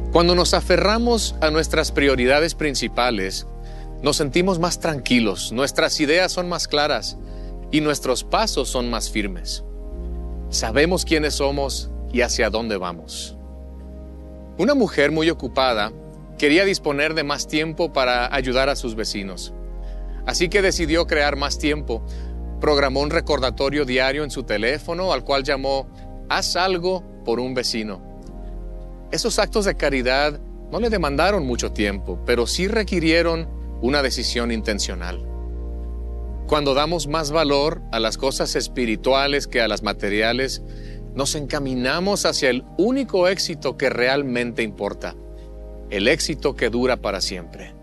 Cuando nos aferramos a nuestras prioridades principales, nos sentimos más tranquilos, nuestras ideas son más claras y nuestros pasos son más firmes. Sabemos quiénes somos y hacia dónde vamos. Una mujer muy ocupada quería disponer de más tiempo para ayudar a sus vecinos. Así que decidió crear más tiempo. Programó un recordatorio diario en su teléfono al cual llamó "Haz algo por un vecino". Esos actos de caridad no le demandaron mucho tiempo, pero sí requirieron una decisión intencional. Cuando damos más valor a las cosas espirituales que a las materiales, nos encaminamos hacia el único éxito que realmente importa, el éxito que dura para siempre.